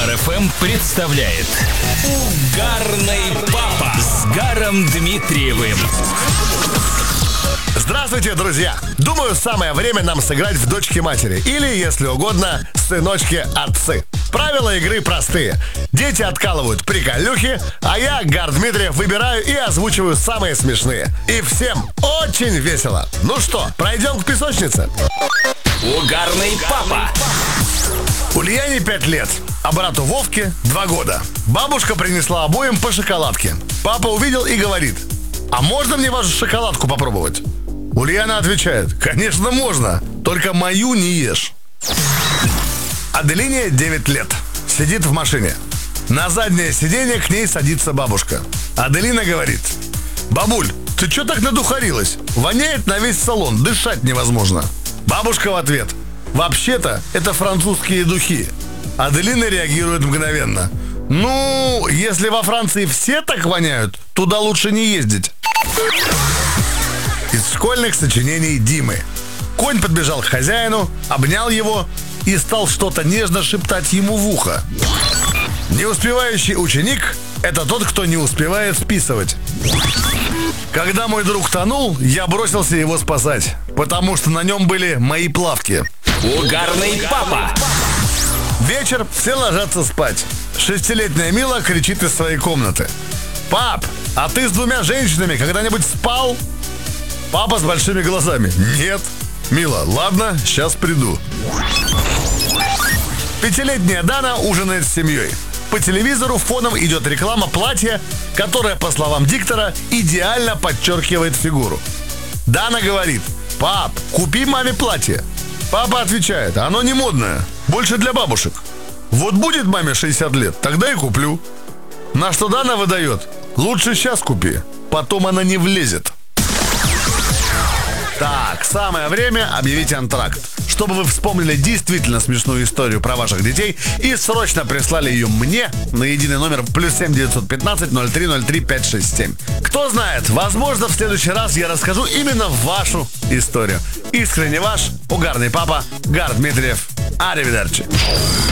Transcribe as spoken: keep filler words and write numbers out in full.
Юмор эф эм представляет Угарный папа с Гаром Дмитриевым. Здравствуйте, друзья! Думаю, самое время нам сыграть в дочки-матери. Или, если угодно, сыночки-отцы. Правила игры простые. Дети откалывают приколюхи, а я, Гар Дмитриев, выбираю и озвучиваю самые смешные. И всем очень весело. Ну что, пройдем к песочнице? Угарный папа. Ульяне пять лет, а брату Вовке два года. Бабушка принесла обоим по шоколадке. Папа увидел и говорит: «А можно мне вашу шоколадку попробовать?» Ульяна отвечает: «Конечно можно, только мою не ешь». Аделине девять лет, сидит в машине. На заднее сиденье к ней садится бабушка. Аделина говорит: «Бабуль, ты чё так надухарилась? Воняет на весь салон, дышать невозможно». Бабушка в ответ: «Вообще-то это французские духи». Аделина реагирует мгновенно: «Ну, если во Франции все так воняют, туда лучше не ездить». Из школьных сочинений Димы. Конь подбежал к хозяину, обнял его и стал что-то нежно шептать ему в ухо. Неуспевающий ученик – это тот, кто не успевает списывать. Когда мой друг тонул, я бросился его спасать, потому что на нем были мои плавки. Угарный папа. Вечер, все ложатся спать. Шестилетняя Мила кричит из своей комнаты: «Пап, а ты с двумя женщинами когда-нибудь спал?» Папа с большими глазами: «Нет». «Мила, ладно, сейчас приду». Пятилетняя Дана ужинает с семьей. По телевизору фоном идет реклама платья, которое, по словам диктора, идеально подчеркивает фигуру. Дана говорит: «Пап, купи маме платье». Папа отвечает: «Оно не модное, больше для бабушек. Вот будет маме шестьдесят лет, тогда и куплю». На что Дана выдает: «Лучше сейчас купи, потом она не влезет». Так, самое время объявить антракт, чтобы вы вспомнили действительно смешную историю про ваших детей и срочно прислали ее мне на единый номер плюс семь девятьсот пятнадцать ноль три ноль три пять шесть семь. Кто знает, возможно, в следующий раз я расскажу именно вашу историю. Искренне ваш, угарный папа, Гар Дмитриев. Аривидерчи.